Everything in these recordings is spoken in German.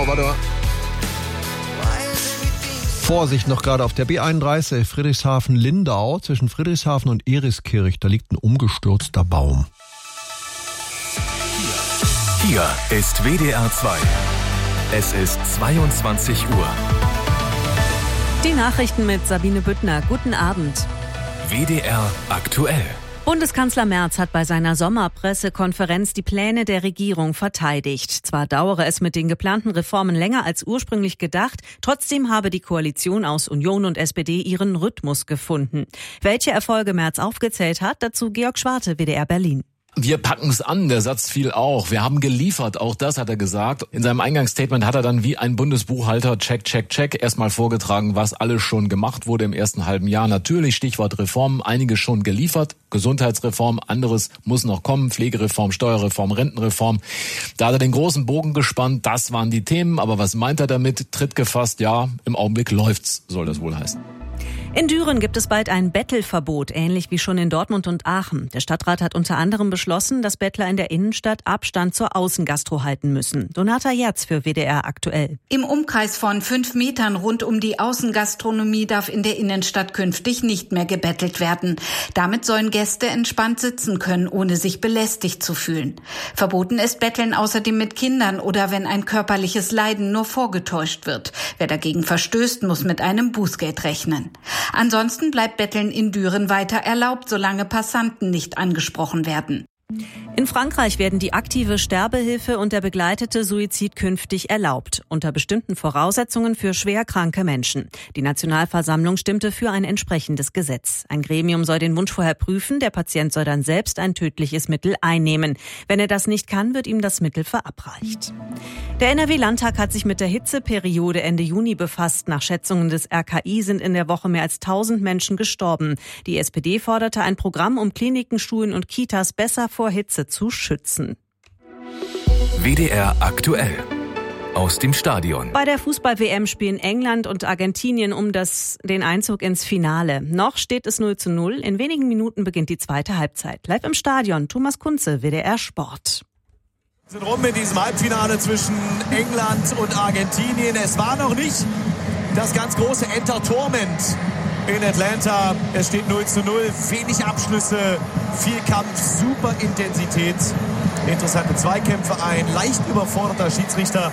Oh, warte. Vorsicht noch gerade auf der B31 Friedrichshafen-Lindau zwischen Friedrichshafen und Eriskirch. Da liegt ein umgestürzter Baum. Hier ist WDR 2. Es ist 22 Uhr. Die Nachrichten mit Sabine Büttner. Guten Abend. WDR aktuell. Bundeskanzler Merz hat bei seiner Sommerpressekonferenz die Pläne der Regierung verteidigt. Zwar dauere es mit den geplanten Reformen länger als ursprünglich gedacht, trotzdem habe die Koalition aus Union und SPD ihren Rhythmus gefunden. Welche Erfolge Merz aufgezählt hat, dazu Georg Schwarte, WDR Berlin. Wir packen es an, der Satz fiel auch. Wir haben geliefert, auch das hat er gesagt. In seinem Eingangsstatement hat er dann wie ein Bundesbuchhalter check erstmal vorgetragen, was alles schon gemacht wurde im ersten halben Jahr. Natürlich Stichwort Reformen, einiges schon geliefert. Gesundheitsreform, anderes muss noch kommen. Pflegereform, Steuerreform, Rentenreform. Da hat er den großen Bogen gespannt, das waren die Themen. Aber was meint er damit? Tritt gefasst, ja, im Augenblick läuft's, soll das wohl heißen. In Düren gibt es bald ein Bettelverbot, ähnlich wie schon in Dortmund und Aachen. Der Stadtrat hat unter anderem beschlossen, dass Bettler in der Innenstadt Abstand zur Außengastro halten müssen. Donata Jerz für WDR aktuell. Im Umkreis von 5 Metern rund um die Außengastronomie darf in der Innenstadt künftig nicht mehr gebettelt werden. Damit sollen Gäste entspannt sitzen können, ohne sich belästigt zu fühlen. Verboten ist Betteln außerdem mit Kindern oder wenn ein körperliches Leiden nur vorgetäuscht wird. Wer dagegen verstößt, muss mit einem Bußgeld rechnen. Ansonsten bleibt Betteln in Düren weiter erlaubt, solange Passanten nicht angesprochen werden. In Frankreich werden die aktive Sterbehilfe und der begleitete Suizid künftig erlaubt, unter bestimmten Voraussetzungen für schwerkranke Menschen. Die Nationalversammlung stimmte für ein entsprechendes Gesetz. Ein Gremium soll den Wunsch vorher prüfen, der Patient soll dann selbst ein tödliches Mittel einnehmen. Wenn er das nicht kann, wird ihm das Mittel verabreicht. Der NRW-Landtag hat sich mit der Hitzeperiode Ende Juni befasst. Nach Schätzungen des RKI sind in der Woche mehr als 1000 Menschen gestorben. Die SPD forderte ein Programm, um Kliniken, Schulen und Kitas besser vor Hitze zu schützen. WDR aktuell. Aus dem Stadion. Bei der Fußball-WM spielen England und Argentinien um den Einzug ins Finale. Noch steht es 0:0. In wenigen Minuten beginnt die zweite Halbzeit. Live im Stadion, Thomas Kunze, WDR Sport. Wir sind rum in diesem Halbfinale zwischen England und Argentinien. Es war noch nicht das ganz große Entertainment in Atlanta. Es steht 0:0. Wenig Abschlüsse, viel Kampf, super Intensität. Interessante Zweikämpfe, ein leicht überforderter Schiedsrichter.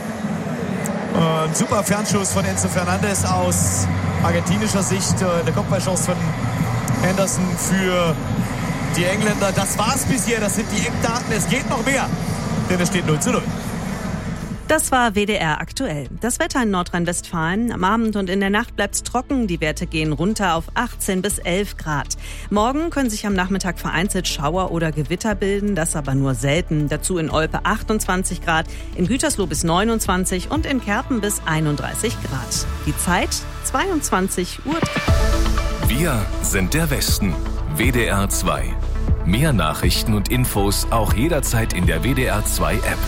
Super Fernschuss von Enzo Fernandez aus argentinischer Sicht. Der Kopfballchance von Henderson für die Engländer. Das war's bisher, das sind die Eckdaten. Es geht noch mehr, denn es steht 0:0. Das war WDR aktuell. Das Wetter in Nordrhein-Westfalen. Am Abend und in der Nacht bleibt's trocken. Die Werte gehen runter auf 18 bis 11 Grad. Morgen können sich am Nachmittag vereinzelt Schauer oder Gewitter bilden, das aber nur selten. Dazu in Olpe 28 Grad, in Gütersloh bis 29 und in Kerpen bis 31 Grad. Die Zeit 22 Uhr. Wir sind der Westen. WDR 2. Mehr Nachrichten und Infos auch jederzeit in der WDR 2 App.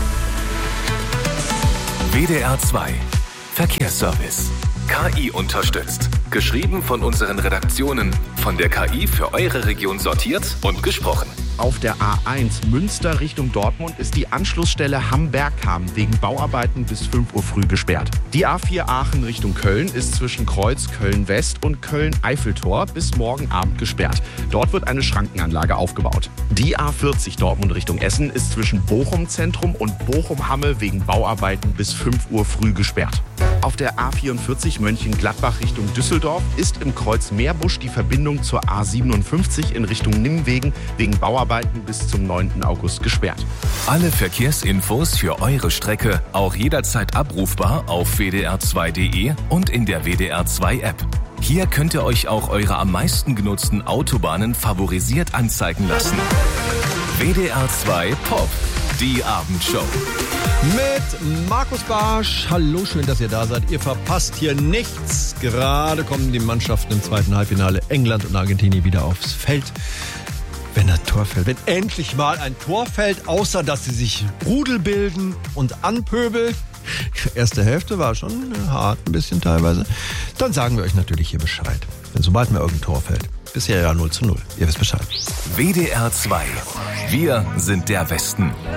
WDR 2 Verkehrsservice. KI unterstützt. Geschrieben von unseren Redaktionen. Von der KI für eure Region sortiert und gesprochen. Auf der A1 Münster Richtung Dortmund ist die Anschlussstelle Hamm-Bergham wegen Bauarbeiten bis 5 Uhr früh gesperrt. Die A4 Aachen Richtung Köln ist zwischen Kreuz Köln-West und Köln-Eiffeltor bis morgen Abend gesperrt. Dort wird eine Schrankenanlage aufgebaut. Die A40 Dortmund Richtung Essen ist zwischen Bochum-Zentrum und Bochum-Hamme wegen Bauarbeiten bis 5 Uhr früh gesperrt. Auf der A44 Mönchengladbach Richtung Düsseldorf ist im Kreuz Meerbusch die Verbindung zur A57 in Richtung Nimwegen wegen Bauarbeiten bis zum 9. August gesperrt. Alle Verkehrsinfos für eure Strecke auch jederzeit abrufbar auf wdr2.de und in der WDR 2 App. Hier könnt ihr euch auch eure am meisten genutzten Autobahnen favorisiert anzeigen lassen. WDR 2 Pop, die Abendshow. Mit Markus Barsch. Hallo, schön, dass ihr da seid. Ihr verpasst hier nichts. Gerade kommen die Mannschaften im zweiten Halbfinale England und Argentinien wieder aufs Feld. Wenn ein Tor fällt, wenn endlich mal ein Tor fällt, außer dass sie sich Rudel bilden und anpöbeln. Erste Hälfte war schon hart, ein bisschen teilweise. Dann sagen wir euch natürlich hier Bescheid. Denn sobald mir irgendein Tor fällt, bisher ja 0:0. Ihr wisst Bescheid. WDR 2. Wir sind der Westen.